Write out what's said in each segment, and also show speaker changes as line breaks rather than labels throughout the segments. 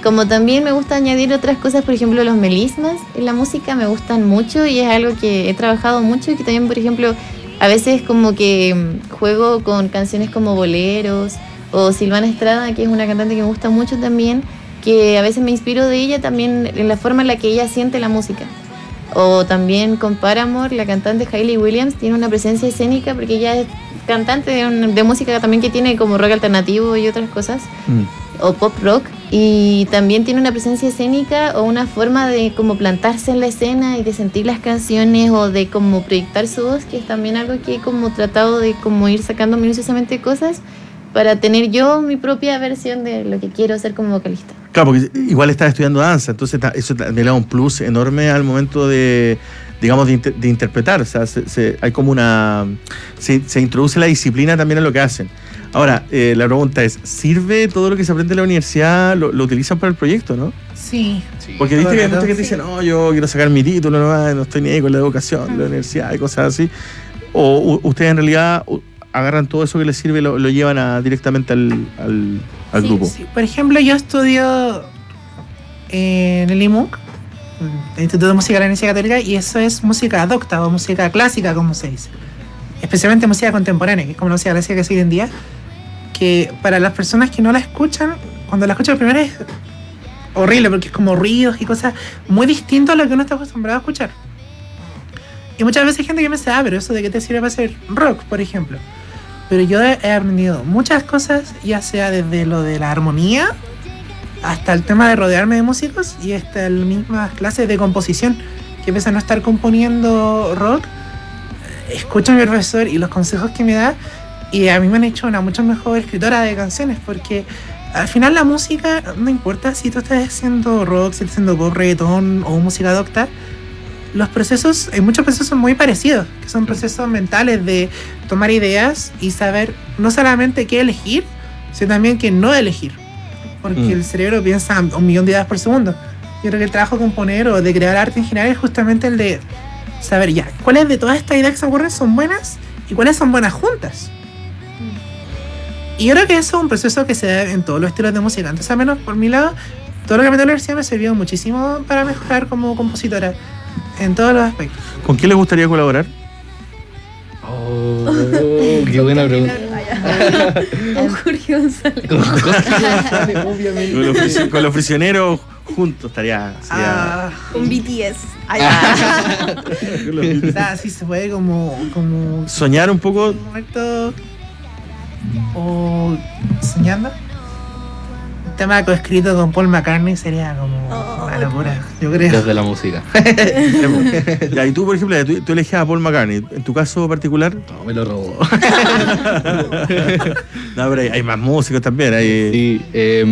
como también me gusta añadir otras cosas, por ejemplo, los melismas en la música me gustan mucho y es algo que he trabajado mucho y que también, por ejemplo, a veces como que juego con canciones como boleros o Silvana Estrada, que es una cantante que me gusta mucho también, que a veces me inspiro de ella también en la forma en la que ella siente la música. O también con Paramore, la cantante Hayley Williams tiene una presencia escénica porque ella es cantante de música también que tiene como rock alternativo y otras cosas, o pop rock, y también tiene una presencia escénica o una forma de como plantarse en la escena y de sentir las canciones o de como proyectar su voz, que es también algo que he como tratado de como ir sacando minuciosamente cosas para tener yo mi propia versión de lo que quiero ser como vocalista.
Claro, porque igual estás estudiando danza, entonces eso te da un plus enorme al momento de, digamos, de interpretar. O sea, hay como se introduce la disciplina también en lo que hacen. Ahora, la pregunta es, ¿sirve todo lo que se aprende en la universidad? ¿Lo utilizan para el proyecto, no?
Sí.
Porque viste que hay mucha gente que dice, no, yo quiero sacar mi título, no estoy ni ahí con la educación, la universidad y cosas así. O ustedes en realidad agarran todo eso que les sirve y lo llevan directamente al grupo.
Sí. Por ejemplo, yo estudio en el IMUC, el Instituto de Música de la Universidad Católica, y eso es música docta o música clásica, como se dice. Especialmente música contemporánea, que es como la música clásica que sigue en día, que para las personas que no la escuchan, cuando la escuchan primero es horrible, porque es como ruidos y cosas muy distintos a lo que uno está acostumbrado a escuchar. Y muchas veces hay gente que me dice, pero ¿eso de qué te sirve para hacer rock, por ejemplo? Pero yo he aprendido muchas cosas, ya sea desde lo de la armonía hasta el tema de rodearme de músicos y hasta las mismas clases de composición, que pese a no estar componiendo rock, escucho a mi profesor y los consejos que me da, y a mí me han hecho una mucho mejor escritora de canciones, porque al final la música, no importa si tú estás haciendo rock, si estás haciendo pop, reggaetón o música docta, los procesos, hay muchos procesos muy parecidos, que son procesos mentales de tomar ideas y saber no solamente qué elegir, sino también qué no elegir, porque el cerebro piensa 1 millón de ideas por segundo. Yo creo que el trabajo de componer o de crear arte en general es justamente el de saber ya, cuáles de todas estas ideas que se ocurren son buenas y cuáles son buenas juntas. Y yo creo que eso es un proceso que se da en todos los estilos de música. Entonces, al menos por mi lado, todo lo que me dio la universidad me sirvió muchísimo para mejorar como compositora en todos los aspectos.
¿Con quién les gustaría colaborar?
Qué buena pregunta.
Con Jorge González.
Obviamente.
Con los prisioneros juntos estaría.
Con BTS.
O sea, sí se puede como
soñar un poco.
un momento o soñando. Un tema coescrito con Paul McCartney sería como una locura, yo creo.
Desde la música.
Ya, y tú, por ejemplo, tú elegías a Paul McCartney. ¿En tu caso particular?
No, me lo robó.
No, pero hay más músicos también.
Sí,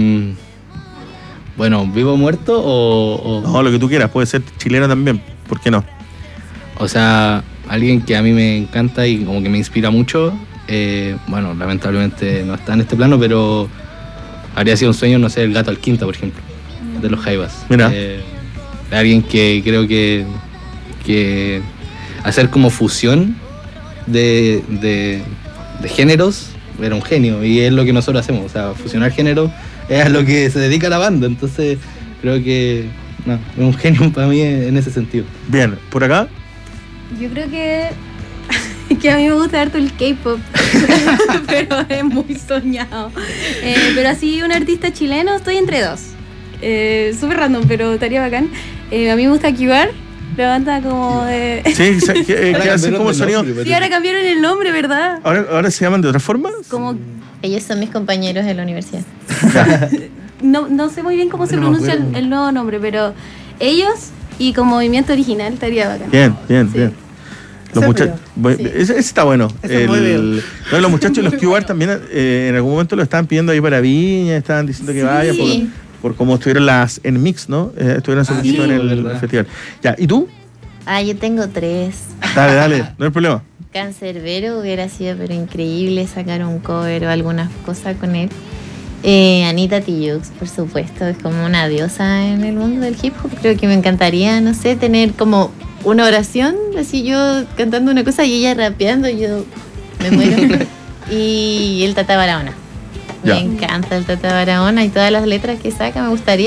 bueno, ¿vivo o muerto o...?
No, lo que tú quieras. Puede ser chileno también. ¿Por qué no?
O sea, alguien que a mí me encanta y como que me inspira mucho. Bueno, lamentablemente no está en este plano, pero habría sido un sueño, no sé, el Gato Alquinta, por ejemplo, de los Jaivas.
Mira.
Alguien que creo que hacer como fusión de géneros era un genio, y es lo que nosotros hacemos, o sea, fusionar géneros es a lo que se dedica la banda, entonces creo que es un genio para mí en ese sentido.
Bien, ¿por acá?
Yo creo que a mí me gusta harto el K-pop, pero es muy soñado. Pero así un artista chileno, estoy entre dos. Súper random, pero estaría bacán. A mí me gusta Kibar, la banda como de...
Sí, que hacen como sonido.
Sí, ahora cambiaron el nombre, ¿verdad?
¿Ahora se llaman de otra forma?
Como... Ellos son mis compañeros de la universidad. No sé muy bien cómo se pronuncia el nuevo nombre, pero ellos y con Movimiento Original estaría bacán.
Bien. Los muchachos, ese está bueno. Los muchachos, los QR también en algún momento lo estaban pidiendo ahí para Viña, estaban diciendo que vaya por cómo estuvieron en Mix, ¿no? Estuvieron en el festival. Ya, ¿y tú?
Yo tengo 3.
Dale, no hay problema.
Cancerbero hubiera sido pero increíble sacar un cover o algunas cosas con él. Anita Tijoux, por supuesto, es como una diosa en el mundo del hip hop. Creo que me encantaría, no sé, tener como una oración, así yo cantando una cosa y ella rapeando, yo me muero. Y el Tata Barahona. Me encanta el Tata Barahona y todas las letras que saca, me gustaría